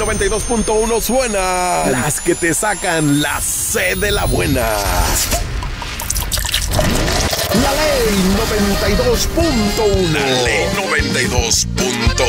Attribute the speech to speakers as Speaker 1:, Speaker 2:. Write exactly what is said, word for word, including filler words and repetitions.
Speaker 1: noventa y dos punto uno suena las que te sacan la C de la buena. La ley noventa y dos punto uno. La ley noventa y dos punto